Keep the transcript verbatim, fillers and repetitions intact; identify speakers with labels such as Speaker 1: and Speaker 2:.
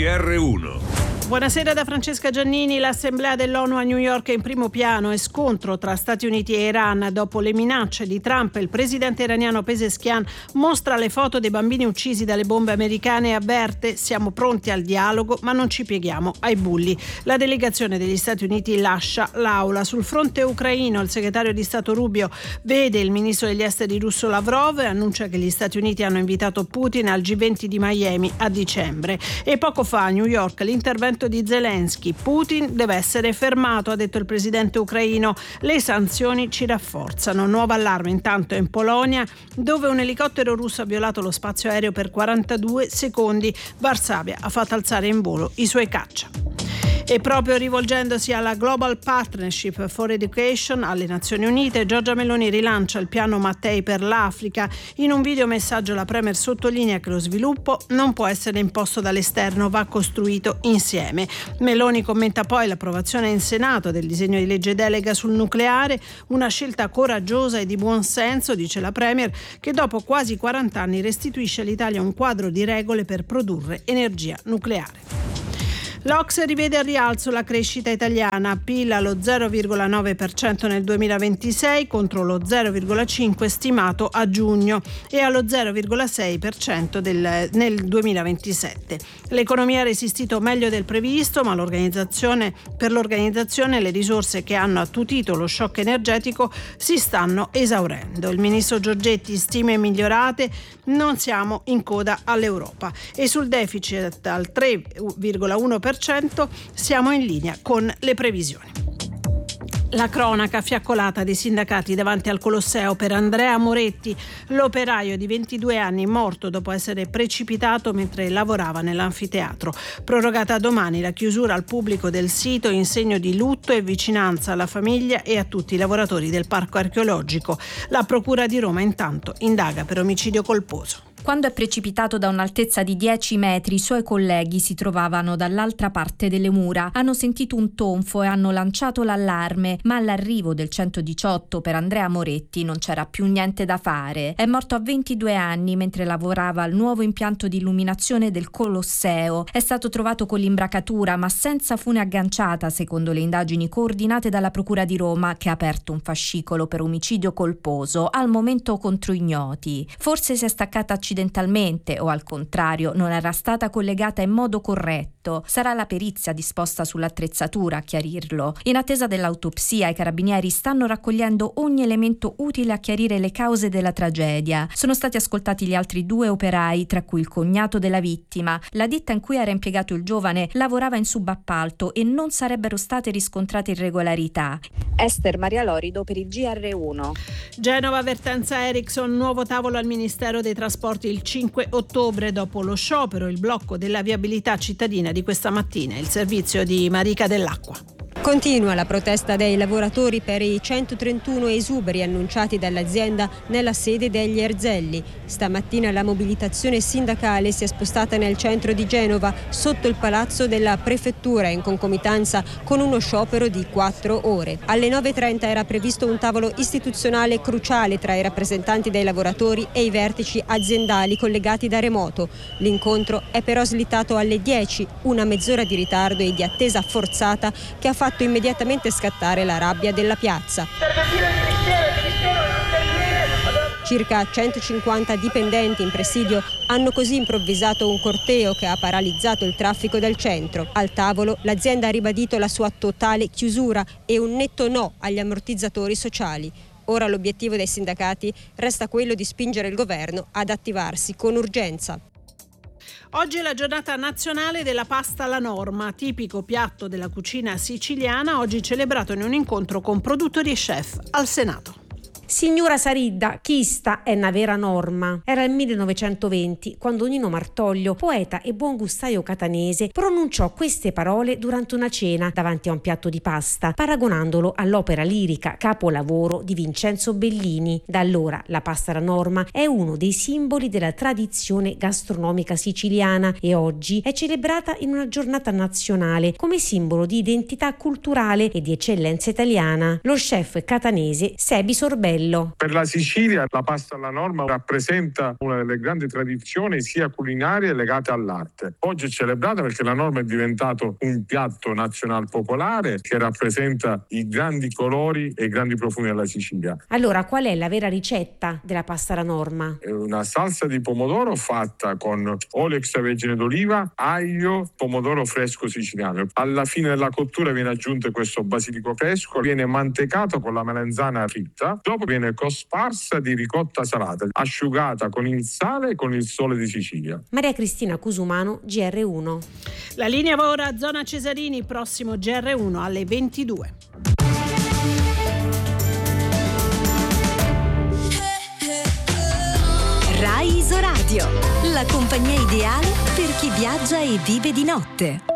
Speaker 1: R uno.
Speaker 2: Buonasera da Francesca Giannini. L'Assemblea dell'ONU a New York è in primo piano e scontro tra Stati Uniti e Iran. Dopo le minacce di Trump, il presidente iraniano Pezeshkian mostra le foto dei bambini uccisi dalle bombe americane e avverte: siamo pronti al dialogo ma non ci pieghiamo ai bulli. La delegazione degli Stati Uniti lascia l'aula. Sul fronte ucraino il segretario di Stato Rubio vede il ministro degli esteri russo Lavrov e annuncia che gli Stati Uniti hanno invitato Putin al G venti di Miami a dicembre. E poco fa a New York l'intervento di Zelensky: Putin deve essere fermato, ha detto il presidente ucraino. Le sanzioni ci rafforzano. Nuovo allarme intanto in Polonia, dove un elicottero russo ha violato lo spazio aereo per quarantadue secondi. Varsavia ha fatto alzare in volo i suoi caccia. E proprio rivolgendosi alla Global Partnership for Education alle Nazioni Unite, Giorgia Meloni rilancia il piano Mattei per l'Africa. In un videomessaggio la Premier sottolinea che lo sviluppo non può essere imposto dall'esterno, va costruito insieme. Meloni commenta poi l'approvazione in Senato del disegno di legge delega sul nucleare, una scelta coraggiosa e di buon senso, dice la Premier, che dopo quasi quaranta anni restituisce all'Italia un quadro di regole per produrre energia nucleare. L'Ocse rivede al rialzo la crescita italiana, P I L allo zero virgola nove per cento nel duemilaventisei contro lo zero virgola cinque per cento stimato a giugno e allo zero virgola sei per cento del, nel duemilaventisette. L'economia ha resistito meglio del previsto, ma l'organizzazione, per l'organizzazione le risorse che hanno attutito lo shock energetico si stanno esaurendo. Il ministro Giorgetti: stime migliorate, non siamo in coda all'Europa. E sul deficit al tre virgola uno per cento siamo in linea con le previsioni. La cronaca fiaccolata dei sindacati davanti al Colosseo per Andrea Moretti, l'operaio di ventidue anni morto dopo essere precipitato mentre lavorava nell'anfiteatro. Prorogata domani la chiusura al pubblico del sito in segno di lutto e vicinanza alla famiglia e a tutti i lavoratori del parco archeologico. La Procura di Roma intanto indaga per omicidio colposo.
Speaker 3: Quando è precipitato da un'altezza di dieci metri, i suoi colleghi si trovavano dall'altra parte delle mura. Hanno sentito un tonfo e hanno lanciato l'allarme, ma all'arrivo del centodiciotto per Andrea Moretti non c'era più niente da fare. È morto a ventidue anni mentre lavorava al nuovo impianto di illuminazione del Colosseo. È stato trovato con l'imbracatura ma senza fune agganciata, secondo le indagini coordinate dalla Procura di Roma, che ha aperto un fascicolo per omicidio colposo, al momento contro ignoti. Forse si è staccata accidentalmente o al contrario non era stata collegata in modo corretto. Sarà la perizia disposta sull'attrezzatura a chiarirlo. In attesa dell'autopsia, i carabinieri stanno raccogliendo ogni elemento utile a chiarire le cause della tragedia. Sono stati ascoltati gli altri due operai, tra cui il cognato della vittima. La ditta in cui era impiegato il giovane lavorava in subappalto e non sarebbero state riscontrate irregolarità.
Speaker 4: Ester Maria Lorido per il G R uno.
Speaker 2: Genova, vertenza Ericsson, nuovo tavolo al Ministero dei Trasporti il cinque ottobre dopo lo sciopero, il blocco della viabilità cittadina di questa mattina. Il servizio di Marica Dell'Acqua.
Speaker 5: Continua la protesta dei lavoratori per i centotrentuno esuberi annunciati dall'azienda nella sede degli Erzelli. Stamattina la mobilitazione sindacale si è spostata nel centro di Genova, sotto il palazzo della prefettura, in concomitanza con uno sciopero di quattro ore. Alle nove e trenta era previsto un tavolo istituzionale cruciale tra i rappresentanti dei lavoratori e i vertici aziendali collegati da remoto. L'incontro è però slittato alle dieci, una mezz'ora di ritardo e di attesa forzata che ha fatto immediatamente scattare la rabbia della piazza. Circa centocinquanta dipendenti in presidio hanno così improvvisato un corteo che ha paralizzato il traffico del centro. Al tavolo l'azienda ha ribadito la sua totale chiusura e un netto no agli ammortizzatori sociali. Ora l'obiettivo dei sindacati resta quello di spingere il governo ad attivarsi con urgenza.
Speaker 2: Oggi è la giornata nazionale della pasta alla norma, tipico piatto della cucina siciliana, oggi celebrato in un incontro con produttori e chef al Senato.
Speaker 6: Signora Saridda, chista è una vera norma. Era il millenovecentoventi quando Nino Martoglio, poeta e buon gustaio catanese, pronunciò queste parole durante una cena davanti a un piatto di pasta, paragonandolo all'opera lirica capolavoro di Vincenzo Bellini. Da allora la pasta alla norma è uno dei simboli della tradizione gastronomica siciliana e oggi è celebrata in una giornata nazionale come simbolo di identità culturale e di eccellenza italiana. Lo chef catanese Sebi Sorbelli modello.
Speaker 1: Per la Sicilia la pasta alla norma rappresenta una delle grandi tradizioni sia culinarie legate all'arte. Oggi è celebrata perché la norma è diventato un piatto nazionale popolare che rappresenta i grandi colori e i grandi profumi della Sicilia.
Speaker 6: Allora, qual è la vera ricetta della pasta alla norma?
Speaker 1: È una salsa di pomodoro fatta con olio extravergine d'oliva, aglio, pomodoro fresco siciliano. Alla fine della cottura viene aggiunto questo basilico fresco, viene mantecato con la melanzana fritta, dopo viene cosparsa di ricotta salata, asciugata con il sale e con il sole di Sicilia.
Speaker 6: Maria Cristina Cusumano, G R uno.
Speaker 2: La linea va ora a Zona Cesarini, prossimo G R uno alle ventidue.
Speaker 7: Rai Isoradio, la compagnia ideale per chi viaggia e vive di notte.